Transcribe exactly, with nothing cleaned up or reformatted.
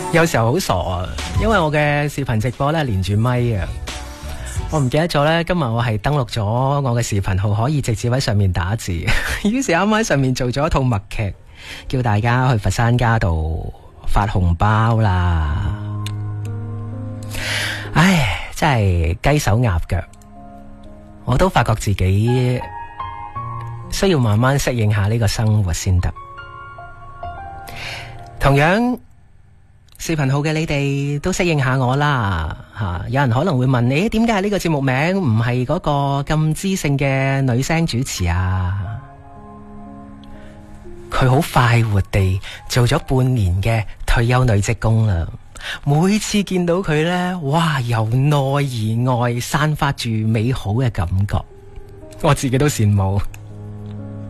有時候好傻啊，因為我嘅視頻直播咧連住咪啊，我唔記得咗咧。今日我係登錄咗我嘅視頻號，可以直接喺上面打字，於是啱啱喺上面做咗一套默劇，叫大家去佛山家度發紅包啦。唉，真係雞手鴨腳，我都發覺自己需要慢慢適應下呢個生活先得。同樣視頻號嘅你哋都適應下我啦吓，有人可能會問你，點解呢個節目名唔係嗰個咁知性嘅女聲主持啊？佢好快活地做咗半年嘅退休女職工啦，每次見到佢呢，哇，由內而外散發住美好嘅感覺，我自己都羨慕。